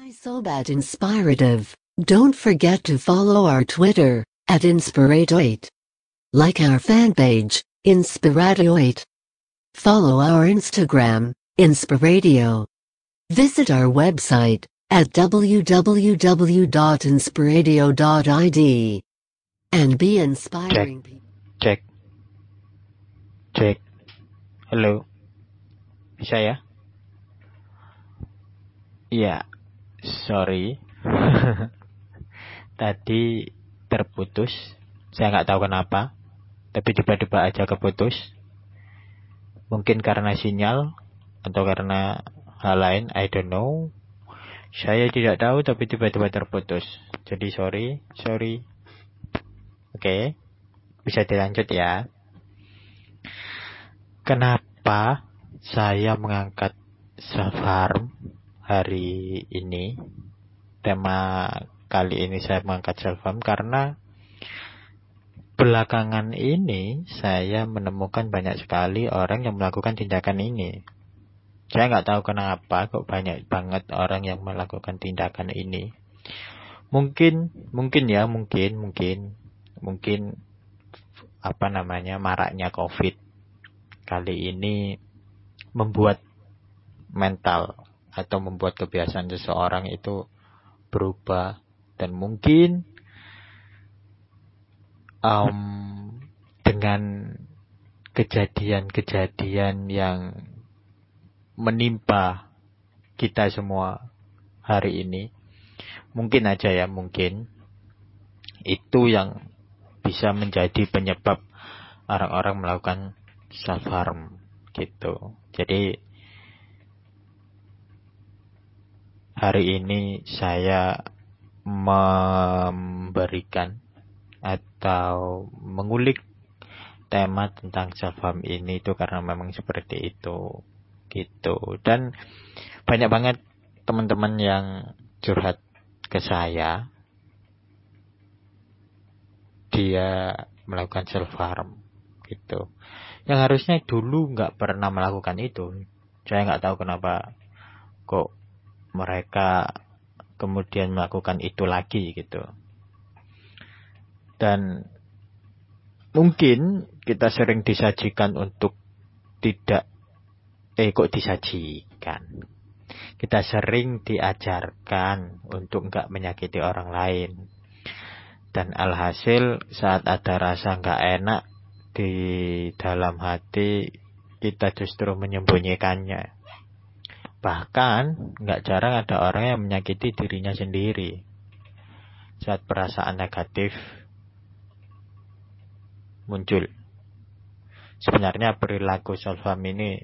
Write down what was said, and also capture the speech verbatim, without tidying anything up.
Hi Sobat Inspirative. Don't forget to follow our Twitter at Inspiratoit. Like our fan page, Inspiratoit. Follow our Instagram, Inspiradio. Visit our website at w w w dot inspiradio dot i d. And be inspiring people. Cek. Cek. Halo. Bisa ya? Iya. Sorry. Tadi terputus. Saya nggak tahu kenapa. Tapi tiba-tiba aja keputus. Mungkin karena sinyal. Atau karena hal lain. I don't know. Saya tidak tahu tapi tiba-tiba terputus. Jadi sorry. Sorry. Oke. Okay. Bisa dilanjut ya. Kenapa saya mengangkat self-harm hari ini? Tema kali ini saya mengangkat self-harm karena belakangan ini saya menemukan banyak sekali orang yang melakukan tindakan ini. Saya nggak tahu kenapa kok banyak banget orang yang melakukan tindakan ini. Mungkin, mungkin ya, mungkin, mungkin, mungkin apa namanya maraknya COVID kali ini membuat mental atau membuat kebiasaan seseorang itu berubah dan mungkin um, dengan kejadian-kejadian yang menimpa kita semua hari ini, mungkin aja ya mungkin itu yang bisa menjadi penyebab orang-orang melakukan self-harm gitu. Jadi hari ini saya memberikan atau mengulik tema tentang self-harm ini itu karena memang seperti itu gitu. Dan banyak banget teman-teman yang curhat ke saya, dia melakukan self-harm gitu. Yang harusnya dulu nggak pernah melakukan itu. Saya nggak tahu kenapa kok mereka kemudian melakukan itu lagi gitu. Dan mungkin kita sering disajikan untuk tidak, eh kok disajikan. Kita sering diajarkan untuk nggak menyakiti orang lain. Dan alhasil saat ada rasa nggak enak di dalam hati, kita justru menyembunyikannya. Bahkan nggak jarang ada orang yang menyakiti dirinya sendiri saat perasaan negatif muncul. Sebenarnya perilaku self-harm ini